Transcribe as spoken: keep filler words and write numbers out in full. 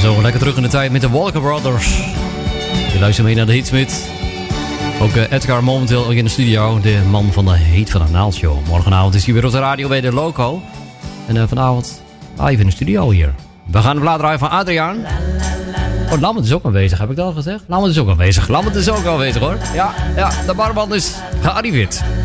Zo, lekker terug in de tijd met de Walker Brothers. Je luistert mee naar de Hitsmith. Ook uh, Edgar momenteel in de studio. De man van de Heet van de Naald Show. Morgenavond is hij weer op de radio bij de Loco. En uh, vanavond live in de studio hier. We gaan de plaat draaien van Adriaan. Oh, Lammert is ook aanwezig, heb ik dat al gezegd? Lammert is ook aanwezig. Lammert is ook aanwezig hoor. Ja, ja, de barman is gearriveerd.